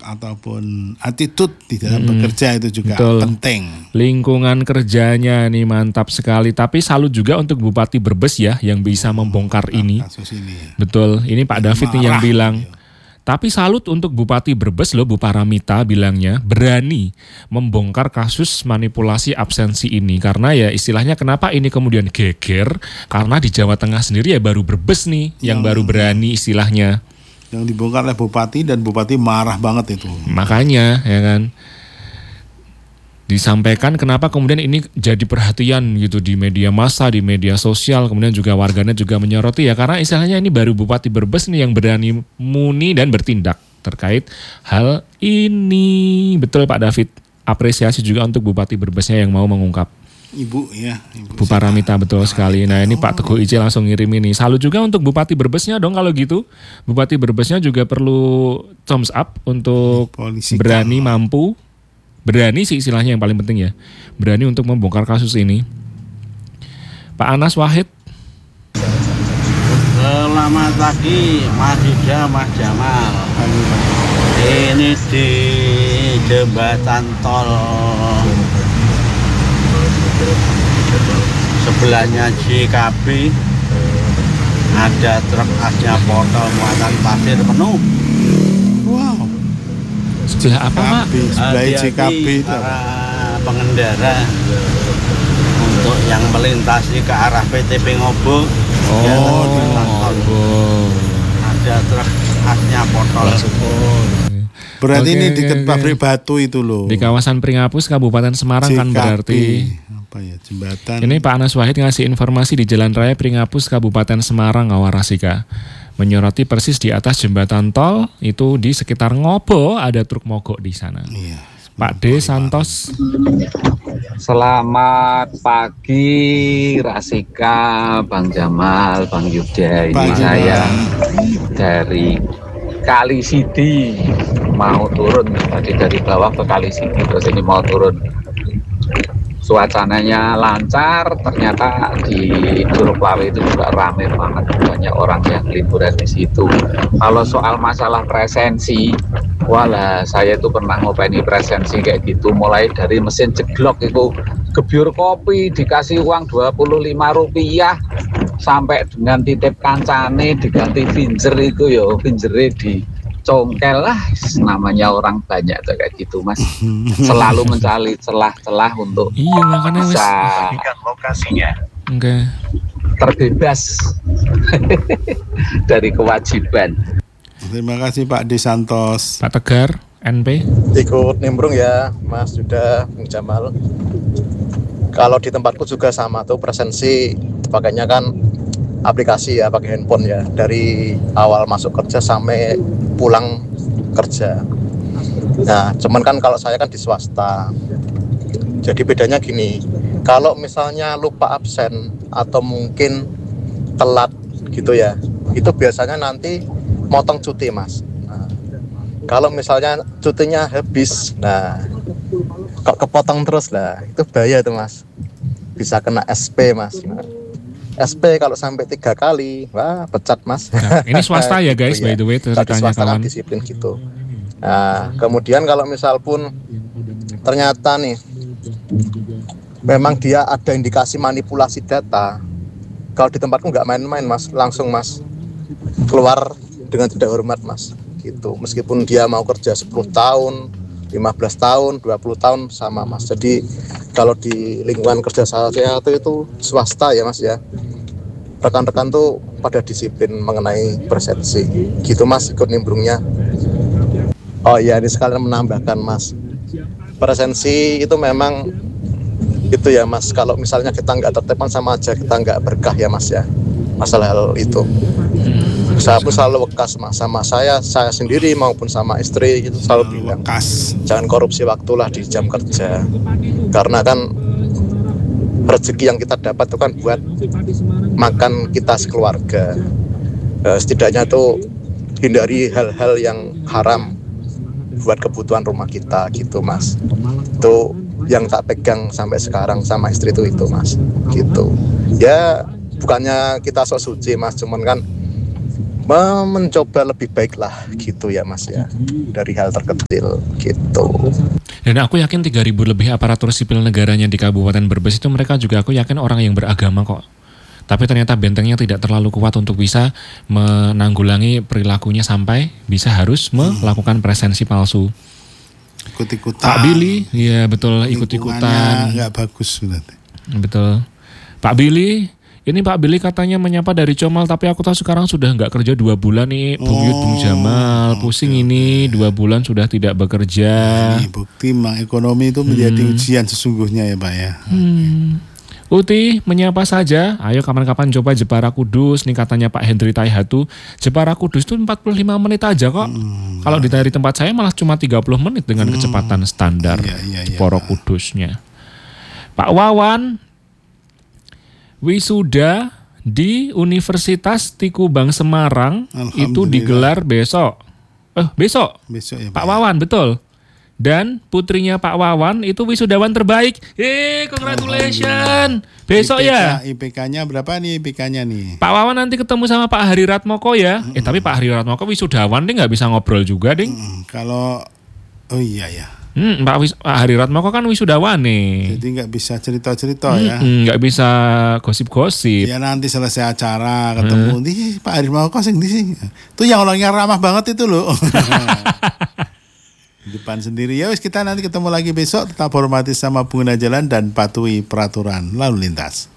ataupun attitude di dalam bekerja itu juga penting. Lingkungan kerjanya nih mantap sekali. Tapi salut juga untuk Bupati Brebes ya yang bisa membongkar ini. Kasus ini ya. Betul, ini Pak David nih yang bilang. Tapi salut untuk Bupati Brebes loh, Bu Paramita bilangnya berani membongkar kasus manipulasi absensi ini. Karena ya istilahnya kenapa ini kemudian geger, karena di Jawa Tengah sendiri ya baru Brebes nih yang baru berani istilahnya. Yang dibongkar oleh Bupati dan Bupati marah banget itu. Makanya ya kan. Disampaikan kenapa kemudian ini jadi perhatian gitu di media massa, di media sosial, kemudian juga warganet juga menyoroti ya karena istilahnya ini baru Bupati Brebes nih yang berani muni dan bertindak terkait hal ini. Betul Pak David, apresiasi juga untuk Bupati Brebesnya yang mau mengungkap. Ibu ya, Ibu Bu Paramita betul sekali. Nah ini Pak Teguh Ice langsung ngirim ini. Salut juga untuk Bupati Brebesnya dong kalau gitu. Bupati Brebesnya juga perlu thumbs up untuk berani berani sih istilahnya yang paling penting ya. Berani untuk membongkar kasus ini. Pak Anas Wahid. Selamat pagi Mas Yuda, Mas Jamal. Ini di jembatan tol sebelahnya JKB ada truk asnya botol muatan pasir penuh. Wow. Sebelah apa Pak? Sebelah JKB para pengendara untuk yang melintasi ke arah PTP Ngobo. Ada truk asnya botol. Berarti ini dekat pabrik batu itu loh. Di kawasan Pringapus, Kabupaten Semarang JKB. Kan berarti. Apa ya, jembatan. Ini Pak Anas Wahid ngasih informasi di Jalan Raya Pringapus, Kabupaten Semarang, Awarasika. Menyoroti persis di atas jembatan tol itu di sekitar Ngobo ada truk mogok di sana. Iya. Pak D. Santos. Selamat pagi Rasika, Bang Jamal, Bang Yuda. Ini saya dari Kali Sidi mau turun tadi dari bawah ke Kali Sidi terus ini mau turun. Suasananya lancar, ternyata di Curug Lawe itu juga ramai banget, banyak orang yang liburan di situ. Kalau soal masalah presensi, walah saya itu pernah ngopeni presensi kayak gitu, mulai dari mesin jeglok itu gebyur kopi dikasih uang Rp25 sampai dengan titip kancane diganti finger itu ya fingernya di congkel lah, namanya orang banyak tuh kayak gitu Mas, selalu mencari celah-celah untuk makanya bisa lokasinya terbebas dari kewajiban. Terima kasih Pak D. Santos. Pak Tegar, NP. Ikut nimbrung ya Mas Yuda, Bang Jamal. Kalau di tempatku juga sama tuh presensi pakainya kan aplikasi ya, pakai handphone ya, dari awal masuk kerja sampai pulang kerja. Nah, cuman kan kalau saya kan di swasta. Jadi bedanya gini, kalau misalnya lupa absen atau mungkin telat gitu ya, itu biasanya nanti motong cuti Mas. Nah, kalau misalnya cutinya habis, nah kok kepotong terus lah, itu bahaya tuh Mas. Bisa kena SP Mas. Nah, SP kalau sampai 3 kali, wah pecat Mas. Nah, ini swasta ya guys, by the way, ceritanya kawan. Disiplin gitu. Nah, kemudian kalau misal pun ternyata nih, memang dia ada indikasi manipulasi data, kalau di tempatku nggak main-main Mas, langsung Mas keluar dengan tidak hormat Mas. Gitu. Meskipun dia mau kerja 10 tahun, 15 tahun, 20 tahun sama Mas. Jadi kalau di lingkungan kerja saya itu swasta ya Mas ya, rekan-rekan tuh pada disiplin mengenai presensi gitu Mas, ikut nimbrungnya. Oh iya, ini sekalian menambahkan Mas, presensi itu memang itu ya Mas, kalau misalnya kita nggak tertib sama aja kita nggak berkah ya Mas ya, masalah hal itu. Saya pun selalu wekas Mas, sama saya sendiri maupun sama istri gitu selalu bilang jangan korupsi waktulah di jam kerja, karena kan rezeki yang kita dapat itu kan buat makan kita sekeluarga. Setidaknya tuh hindari hal-hal yang haram buat kebutuhan rumah kita gitu Mas. Itu yang tak pegang sampai sekarang sama istri itu Mas gitu. Ya bukannya kita sok suci Mas, cuman kan mencoba lebih baik lah gitu ya Mas ya, dari hal terkecil gitu. Dan aku yakin 3.000 lebih aparatur sipil negaranya di Kabupaten Brebes itu mereka juga aku yakin orang yang beragama kok. Tapi ternyata bentengnya tidak terlalu kuat untuk bisa menanggulangi perilakunya sampai bisa harus melakukan presensi palsu. Ikut-ikutan. Pak Billy, ya betul, ikut-ikutan. Nggak bagus berarti. Betul. Pak Billy, ini Pak Billy katanya menyapa dari Comal, tapi aku tahu sekarang sudah nggak kerja 2 bulan nih. Bung Yud, Bung Jamal, pusing ini 2 bulan sudah tidak bekerja. Ini bukti memang ekonomi itu menjadi ujian sesungguhnya ya Pak ya. Uti, menyapa saja. Ayo kapan-kapan coba Jepara Kudus. Nih katanya Pak Hendri Taihatu. Jepara Kudus itu 45 menit aja kok. Kalau dari tempat saya malah cuma 30 menit dengan kecepatan standar Jepara Kudusnya. Pak Wawan, wisuda di Universitas Tikubang Semarang itu digelar besok. Besok ya, Pak Wawan, betul. Dan putrinya Pak Wawan itu wisudawan terbaik. Congratulations. Besok ya. IPK-nya berapa nih IPK-nya nih? Pak Wawan nanti ketemu sama Pak Hari Ratmoko ya. Tapi Pak Hari Ratmoko wisudawan dia nggak bisa ngobrol juga, Ding. Kalau iya ya. Pak Hari Ratmoko kan wisudawan nih. Jadi nggak bisa cerita-cerita ya. Nggak bisa gosip-gosip. Ya nanti selesai acara ketemu di Pak Hari Ratmoko sing di sini. Itu yang orangnya ramah banget itu loh. Depan sendiri ya wis, kita nanti ketemu lagi besok. Tetap hormati sama pengguna jalan dan patuhi peraturan lalu lintas.